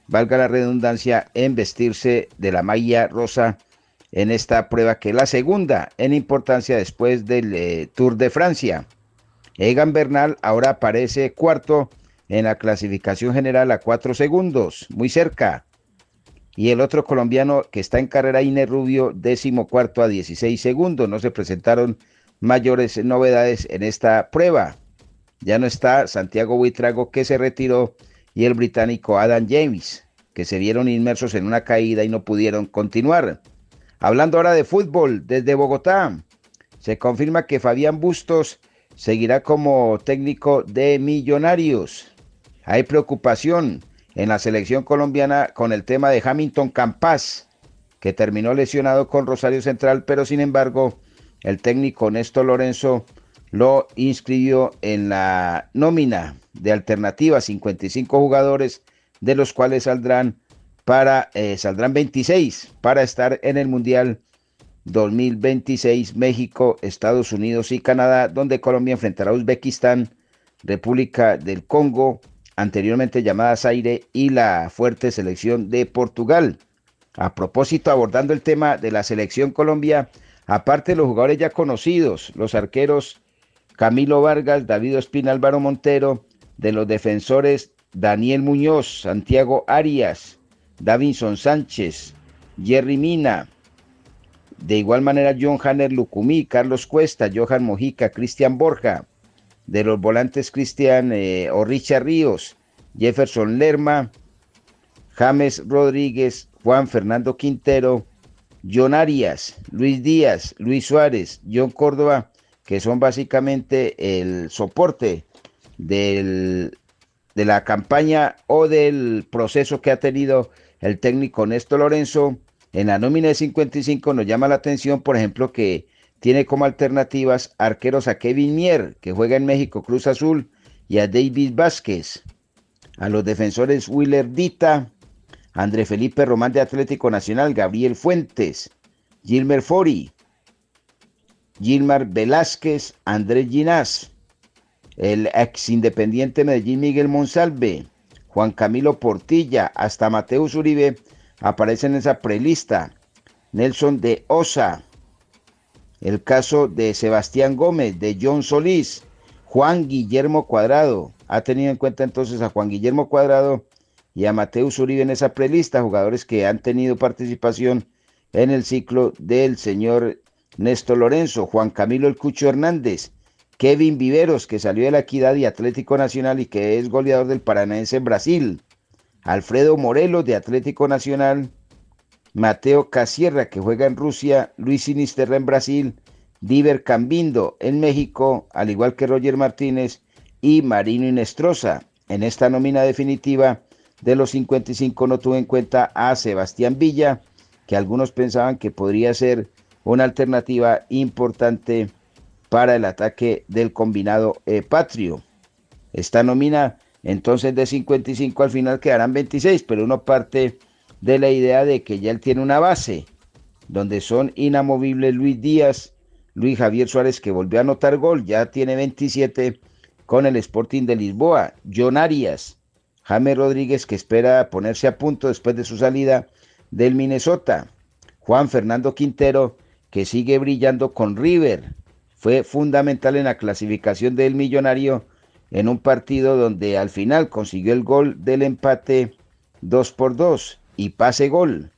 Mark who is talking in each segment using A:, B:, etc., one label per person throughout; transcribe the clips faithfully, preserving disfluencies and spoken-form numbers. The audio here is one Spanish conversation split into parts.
A: valga la redundancia, en vestirse de la malla rosa en esta prueba, que es la segunda en importancia después del eh, Tour de Francia. Egan Bernal ahora aparece cuarto en la clasificación general a cuatro segundos, muy cerca. Y el otro colombiano que está en carrera, Iner Rubio, décimo cuarto a dieciséis segundos. No se presentaron mayores novedades en esta prueba. Ya no está Santiago Buitrago, que se retiró, y el británico Adam James, que se vieron inmersos en una caída y no pudieron continuar. Hablando ahora de fútbol, desde Bogotá, se confirma que Fabián Bustos seguirá como técnico de Millonarios. Hay preocupación en la selección colombiana con el tema de Hamilton Campas, que terminó lesionado con Rosario Central, pero sin embargo el técnico Néstor Lorenzo lo inscribió en la nómina de alternativa, cincuenta y cinco jugadores, de los cuales saldrán para eh, saldrán veintiséis para estar en el Mundial dos mil veintiséis, México, Estados Unidos y Canadá, donde Colombia enfrentará a Uzbekistán, República del Congo, anteriormente llamada Zaire, y la fuerte selección de Portugal. A propósito, abordando el tema de la selección Colombia, aparte de los jugadores ya conocidos, los arqueros Camilo Vargas, David Ospina, Álvaro Montero, de los defensores Daniel Muñoz, Santiago Arias, Davinson Sánchez, Jerry Mina, de igual manera John Hanner Lucumí, Carlos Cuesta, Johan Mojica, Cristian Borja, de los volantes Cristian eh, o Richard Ríos, Jefferson Lerma, James Rodríguez, Juan Fernando Quintero, John Arias, Luis Díaz, Luis Suárez, John Córdoba, que son básicamente el soporte del, de la campaña o del proceso que ha tenido el técnico Néstor Lorenzo. En la nómina de cincuenta y cinco nos llama la atención, por ejemplo, que tiene como alternativas arqueros a Kevin Mier, que juega en México Cruz Azul, y a David Vázquez. A los defensores Willer Dita, André Felipe Román de Atlético Nacional, Gabriel Fuentes, Gilmer Fori, Gilmar Velázquez, Andrés Ginás, el ex Independiente Medellín Miguel Monsalve, Juan Camilo Portilla, hasta Mateus Uribe aparecen en esa prelista. Nelson de Osa, el caso de Sebastián Gómez, de John Solís, Juan Guillermo Cuadrado. Ha tenido en cuenta entonces a Juan Guillermo Cuadrado y a Mateus Uribe en esa prelista, jugadores que han tenido participación en el ciclo del señor Néstor Lorenzo. Juan Camilo El Cucho Hernández, Kevin Viveros, que salió de la Equidad y Atlético Nacional y que es goleador del Paranaense en Brasil. Alfredo Morelos de Atlético Nacional, Mateo Casierra, que juega en Rusia, Luis Sinisterra en Brasil, Diver Cambindo en México, al igual que Roger Martínez y Marino Inestrosa. En esta nómina definitiva de los cincuenta y cinco no tuve en cuenta a Sebastián Villa, que algunos pensaban que podría ser una alternativa importante para el ataque del combinado eh, patrio. Esta nómina entonces de cincuenta y cinco al final quedarán veintiséis, pero uno parte de la idea de que ya él tiene una base, donde son inamovibles Luis Díaz, Luis Javier Suárez, que volvió a anotar gol, ya tiene veintisiete con el Sporting de Lisboa, John Arias, James Rodríguez, que espera ponerse a punto después de su salida del Minnesota, Juan Fernando Quintero, que sigue brillando con River, fue fundamental en la clasificación del Millonario en un partido donde al final consiguió el gol del empate dos por dos y pase gol.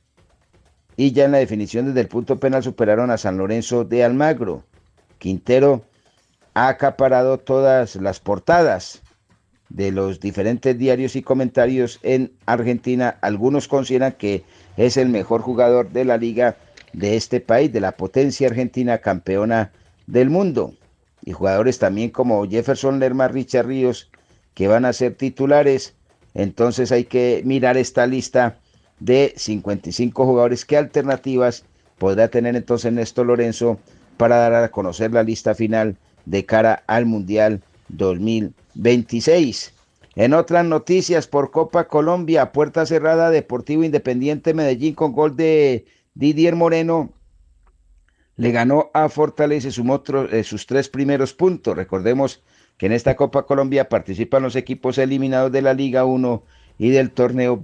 A: Y ya en la definición desde el punto penal superaron a San Lorenzo de Almagro. Quintero ha acaparado todas las portadas de los diferentes diarios y comentarios en Argentina. Algunos consideran que es el mejor jugador de la liga de este país, de la potencia argentina campeona del mundo. Y jugadores también como Jefferson Lerma, Richard Ríos, que van a ser titulares. Entonces hay que mirar esta lista de cincuenta y cinco jugadores. ¿Qué alternativas podrá tener entonces Néstor Lorenzo para dar a conocer la lista final de cara al Mundial dos mil veintiséis? En otras noticias, por Copa Colombia, puerta cerrada, Deportivo Independiente Medellín con gol de Didier Moreno le ganó a Fortaleza y sumó otro, eh, sus tres primeros puntos. Recordemos que en esta Copa Colombia participan los equipos eliminados de la Liga uno y del torneo